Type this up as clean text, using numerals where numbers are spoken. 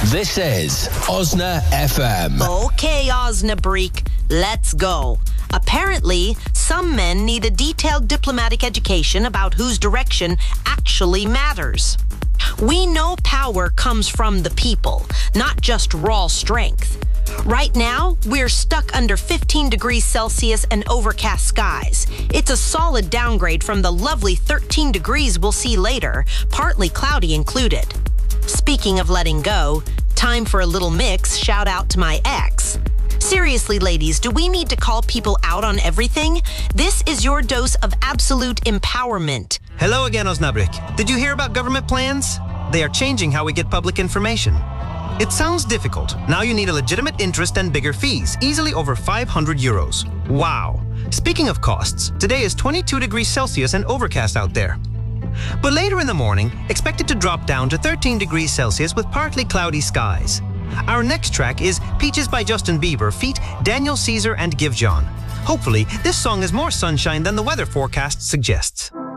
This is Osna FM. Okay, Osnabrück, let's go. Apparently, some men need a detailed diplomatic education about whose direction actually matters. We know power comes from the people, not just raw strength. Right now, we're stuck under 15 degrees Celsius and overcast skies. It's a solid downgrade from the lovely 13 degrees we'll see later, partly cloudy included. Speaking of letting go, time for a little mix shout out to my ex. Seriously, ladies, do we need to call people out on everything? This is your dose of absolute empowerment. Hello again, Osnabrück. Did you hear about government plans? They are changing how we get public information. It sounds difficult. Now you need a legitimate interest and bigger fees, easily over 500 euros. Wow. Speaking of costs, today is 22 degrees Celsius and overcast out there. But later in the morning, expect it to drop down to 13 degrees Celsius with partly cloudy skies. Our next track is Peaches by Justin Bieber, feat. Daniel Caesar and Give John. Hopefully, this song is more sunshine than the weather forecast suggests.